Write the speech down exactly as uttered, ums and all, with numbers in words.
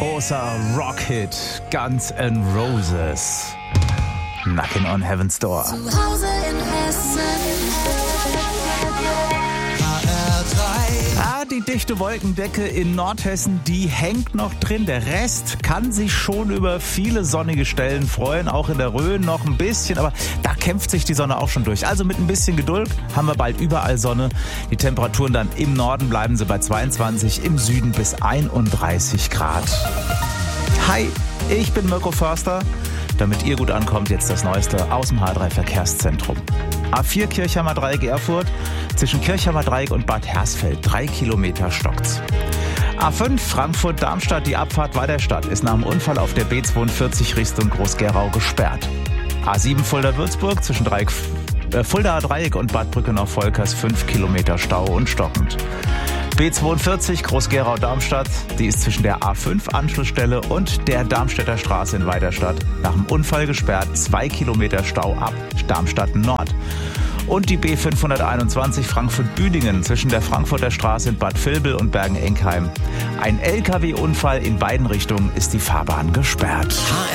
großer Rockhit, Guns N' Roses. Knocking on Heaven's Door. Zu Hause in Hessen. Ah, die dichte Wolkendecke in Nordhessen, die hängt noch drin. Der Rest kann sich schon über viele sonnige Stellen freuen, auch in der Rhön noch ein bisschen, aber da kämpft sich die Sonne auch schon durch. Also mit ein bisschen Geduld haben wir bald überall Sonne. Die Temperaturen dann im Norden bleiben sie bei zweiundzwanzig, im Süden bis einunddreißig Grad. Hi, ich bin Mirko Förster. Damit ihr gut ankommt, jetzt das Neueste aus dem H drei Verkehrszentrum. A vier Kirchheimer Dreieck Erfurt, zwischen Kirchheimer Dreieck und Bad Hersfeld, drei Kilometer stockt's. A fünf Frankfurt-Darmstadt, die Abfahrt Weiderstadt ist nach dem Unfall auf der B zweiundvierzig Richtung Groß-Gerau gesperrt. A sieben Fulda-Würzburg, zwischen Dreieck, äh, Fuldaer Dreieck und Bad Brückenau-Volkers, fünf Kilometer Stau und stockend. B zweiundvierzig Groß-Gerau-Darmstadt, die ist zwischen der A fünf Anschlussstelle und der Darmstädter Straße in Weiderstadt nach dem Unfall gesperrt, zwei Kilometer Stau ab Darmstadt Nord. Und die B fünfhunderteinundzwanzig Frankfurt-Büdingen zwischen der Frankfurter Straße in Bad Vilbel und Bergen-Enkheim. Ein L K W-Unfall in beiden Richtungen ist die Fahrbahn gesperrt.